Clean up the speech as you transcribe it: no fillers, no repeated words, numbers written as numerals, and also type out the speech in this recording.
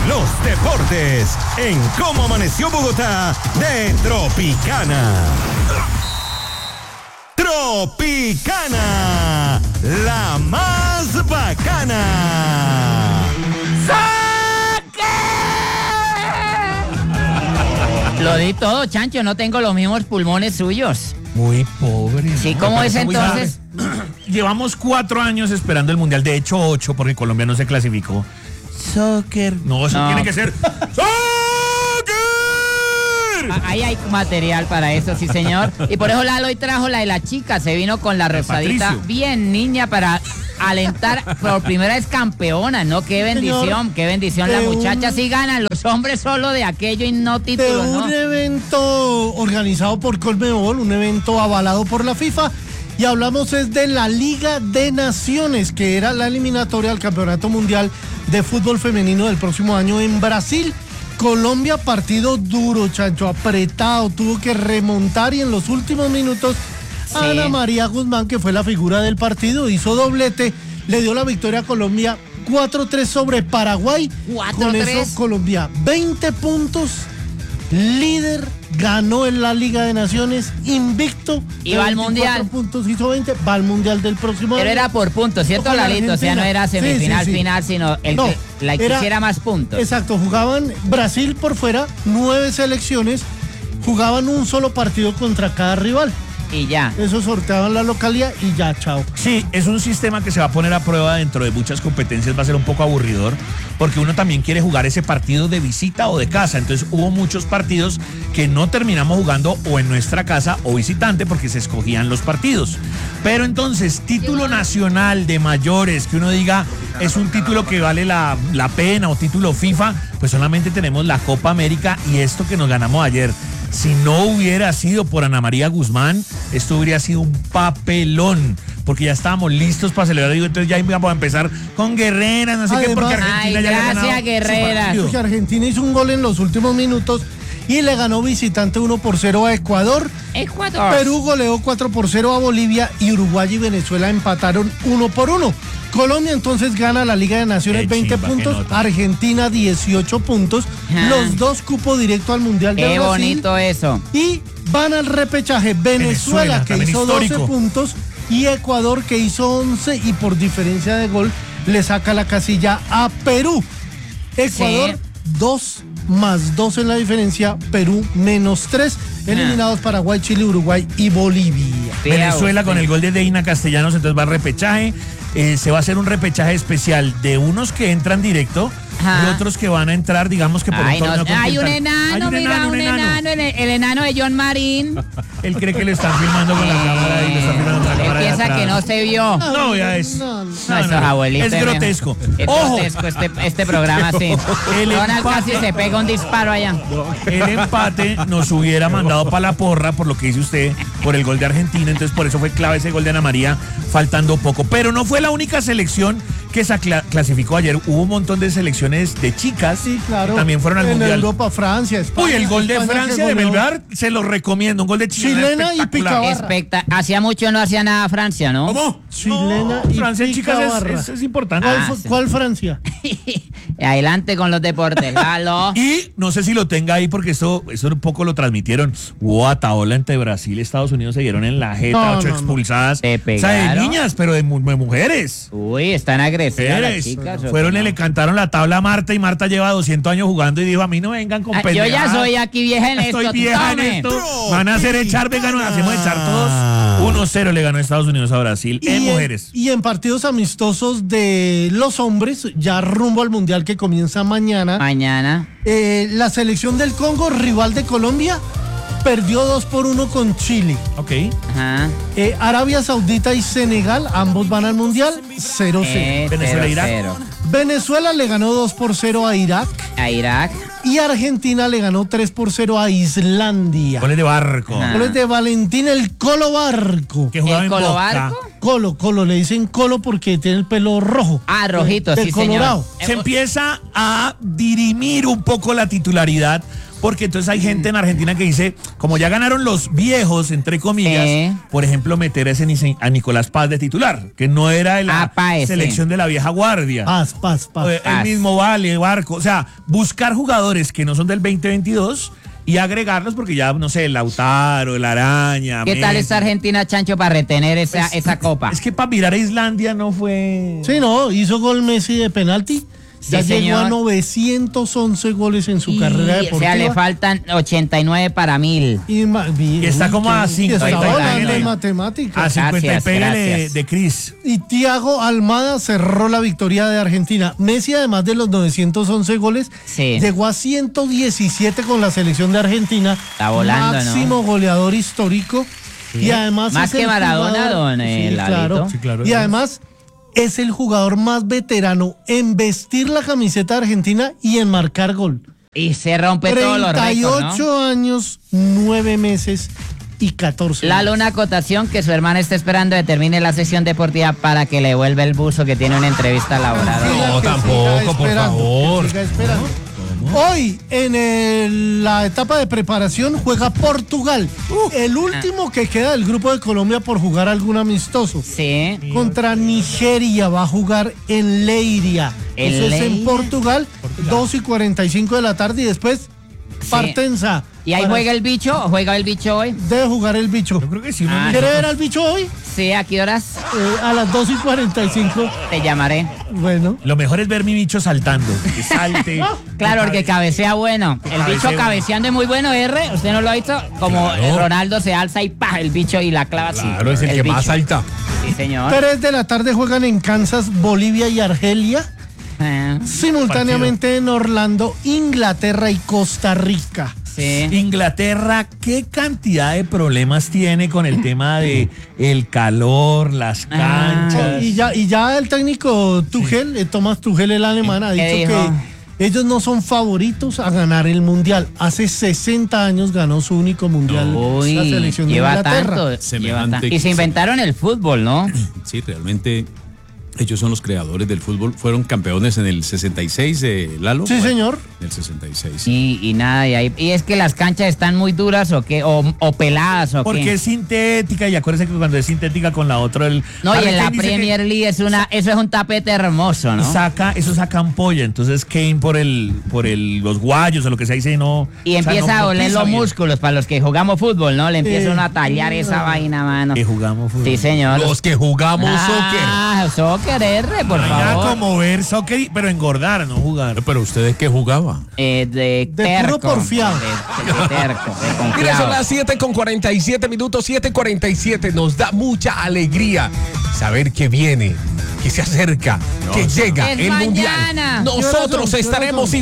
los deportes en Cómo Amaneció Bogotá de Tropicana. Tropicana, la más bacana. Lo di todo, Chancho, no tengo los mismos pulmones suyos. Muy pobre. Sí, ¿cómo es entonces? Llevamos 4 años esperando el Mundial, de hecho 8, porque Colombia no se clasificó. Soccer. No, eso tiene que ser. ¡Soccer! Ahí hay material para eso, sí, señor. Y por eso Lalo hoy trajo la de la chica, se vino con la rosadita bien niña para alentar por primera vez campeona, ¿no? Qué bendición, señor, qué bendición. La muchacha sí gana, los hombres solo de aquello y no títulos, ¿no? Un evento organizado por Conmebol, un evento avalado por la FIFA. Y hablamos es de la Liga de Naciones, que era la eliminatoria al Campeonato Mundial de Fútbol Femenino del próximo año en Brasil. Colombia, partido duro, Chancho, apretado, tuvo que remontar y en los últimos minutos Ana María Guzmán, que fue la figura del partido, hizo doblete, le dio la victoria a Colombia 4-3 sobre Paraguay. 4-3. Con eso Colombia 20 puntos, líder, ganó en la Liga de Naciones, invicto. Y va al Mundial. Puntos, hizo 20, va al Mundial del próximo año. Pero era por puntos, ¿cierto, Lalito? O sea, no era semifinal, final, sino el que la quisiera más puntos. Exacto, jugaban Brasil por fuera, 9 selecciones, jugaban un solo partido contra cada rival. Y ya. Eso sorteaban la localidad y ya, chao. Sí, es un sistema que se va a poner a prueba dentro de muchas competencias, va a ser un poco aburridor, porque uno también quiere jugar ese partido de visita o de casa, entonces hubo muchos partidos que no terminamos jugando o en nuestra casa o visitante porque se escogían los partidos. Pero entonces, título nacional de mayores, que uno diga es un título que vale la pena o título FIFA, pues solamente tenemos la Copa América y esto que nos ganamos ayer. Si no hubiera sido por Ana María Guzmán, esto hubiera sido un papelón, porque ya estábamos listos para celebrar. Entonces ya íbamos a empezar con Guerrera, no sé qué, porque Argentina ya había ganado Guerrera. Porque Argentina hizo un gol en los últimos minutos y le ganó visitante 1-0 a Ecuador. Perú goleó 4-0 a Bolivia y Uruguay y Venezuela empataron 1-1. Colombia entonces gana la Liga de Naciones 20 puntos, Argentina 18 puntos, los 2 cupos directo al Mundial de Brasil. Qué bonito eso. Y van al repechaje Venezuela que hizo histórico. 12 puntos y Ecuador que hizo 11 y por diferencia de gol le saca la casilla a Perú. Ecuador 2+2 en la diferencia, Perú -3, eliminados Paraguay, Chile, Uruguay y Bolivia. Venezuela con el gol de Deina Castellanos, entonces va al repechaje. Se va a hacer un repechaje especial de unos que entran directo y otros que van a entrar, digamos que por un torneo continental. Hay un enano, el enano de John Marín. Él cree que le están filmando con la cámara y le están filmando con la cámara. Él piensa que no se vio. No, ya es. No, eso, abuelito. Es grotesco. Es grotesco este programa, sí. Donald casi se pega un disparo allá. El empate nos hubiera mandado para la porra, por lo que dice usted, por el gol de Argentina. Entonces, por eso fue clave ese gol de Ana María, faltando poco. Pero no fue la única selección que se clasificó ayer. Hubo un montón de selecciones de chicas. Sí, claro. Que también fueron al Mundial. En Europa, Francia, España. Uy, el gol de Francia de Belvar, se lo recomiendo. Un gol de chilena y Picabarra. Hacía mucho no hacía nada Francia, ¿no? ¿Cómo? Chilena y Francia, Picabarra. chicas, es importante. ¿Cuál Francia? Adelante con los deportes, Lalo. Y no sé si lo tenga ahí porque eso un poco lo transmitieron. Hubo ataola entre Brasil y Estados Unidos, se dieron en la jeta, 8 expulsadas. Te o sea, de pegaron. niñas, pero de mujeres. Uy, están agresivas las chicas. Fueron y le cantaron la tabla a Marta y Marta lleva 200 años jugando y dijo, a mí no vengan con pendejadas. Yo ya soy aquí vieja en esto. Estoy vieja en esto. Van a hacer echar, vengan, hacemos echar todos. 1-0 le ganó Estados Unidos a Brasil en mujeres. Y en partidos amistosos de los hombres, ya rumbo al Mundial que comienza mañana. La selección del Congo, rival de Colombia, perdió 2-1 con Chile. Ok. Arabia Saudita y Senegal, ambos van al Mundial, 0-0. Venezuela-Irak. Venezuela le ganó 2-0 a Irak. Y Argentina le ganó 3-0 a Islandia. Goles de Barco. Goles de Valentín el Colo Barco. Que jugaba en Colo Boca. Barco? Colo, le dicen Colo porque tiene el pelo rojo. Rojito, de sí, Colorado. señor. Se empieza a dirimir un poco la titularidad porque entonces hay gente en Argentina que dice, como ya ganaron los viejos, entre comillas, por ejemplo, meter a Nicolás Paz de titular, que no era de la selección de la vieja guardia. Paz. El mismo Vale, Barco, o sea, buscar jugadores que no son del 2022 y agregarlos porque ya, no sé, el Lautaro, el Araña. ¿Qué tal esta Argentina, Chancho, para retener esa copa? Es que para mirar a Islandia no fue... Sí, no, hizo gol Messi de penalti. Sí, ya llegó señor. a 911 goles en su carrera deportiva. O sea, le faltan 89 para 1000. Y está como a 50 de matemáticas. A 50 Gracias, y pégale gracias. de Cris. Y Thiago Almada cerró la victoria de Argentina. Messi, además de los 911 goles, llegó a 117 con la selección de Argentina. Está volando, máximo goleador histórico. Sí. Y además más que Maradona, don claro. Sí, claro. Y además es el jugador más veterano en vestir la camiseta de Argentina y en marcar gol. Y se rompe todos los récords, 38 años, 9 meses y 14 Lalo, una acotación que su hermana está esperando que termine la sesión deportiva para que le vuelva el buzo, que tiene una entrevista laboral. No, tampoco, por favor. Hoy, en la etapa de preparación, juega Portugal. El último que queda del grupo de Colombia por jugar algún amistoso. Sí. Contra Nigeria va a jugar en Leiria. Eso es en Portugal, 2:45 de la tarde y después Partenza. ¿Y ahí juega el bicho? ¿O juega el bicho hoy? Debe jugar el bicho. Yo creo que sí. ¿Quiere ver al bicho hoy? Sí, ¿a qué horas? A las 2:45. Te llamaré. Bueno. Lo mejor es ver mi bicho saltando. Que salte. Claro, porque cabecea bueno. El bicho cabeceando es muy bueno, R. ¿Usted no lo ha visto? Como Ronaldo se alza y ¡pah! El bicho y la clava así. Claro, es el que más salta. Sí, señor. 3 de la tarde juegan en Kansas, Bolivia y Argelia. Simultáneamente en Orlando, Inglaterra y Costa Rica. Sí. Inglaterra, ¿qué cantidad de problemas tiene con el tema de el calor, las canchas? Y ya el técnico Tuchel, Thomas Tuchel, el alemán, ha dicho que ellos no son favoritos a ganar el mundial. Hace 60 años ganó su único mundial la selección de Inglaterra. Y se inventaron el fútbol, ¿no? Sí, realmente ellos son los creadores del fútbol. Fueron campeones en el 66, Lalo. Sí, señor. En el 66. Y nada, y es que las canchas están muy duras o qué, o peladas o qué. Porque es sintética, y acuérdense que cuando es sintética con la otra No, y en la Premier League eso es un tapete hermoso, ¿no? Eso saca ampolla, entonces Kane por los guayos o lo que sea dice no. Y empieza a oler los músculos para los que jugamos fútbol, ¿no? Le empiezan a tallar esa vaina, mano. Que jugamos fútbol. Sí, señor. Los que jugamos soccer, R, por favor. Era como ver soccer, pero engordar, no jugar. Pero ¿ustedes qué jugaba? De puro porfiado. De terco, de confiado. Mira, son las 7:47 minutos, 7:47. Nos da mucha alegría saber que viene, que se acerca, que llega es el mañana. mundial. Nosotros estaremos